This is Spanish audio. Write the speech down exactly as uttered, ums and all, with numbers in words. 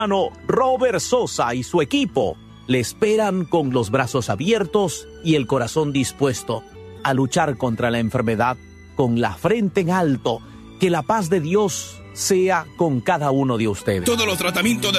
Robert Sosa y su equipo le esperan con los brazos abiertos y el corazón dispuesto a luchar contra la enfermedad con la frente en alto. Que la paz de Dios sea con cada uno de ustedes. Todos los tratamientos de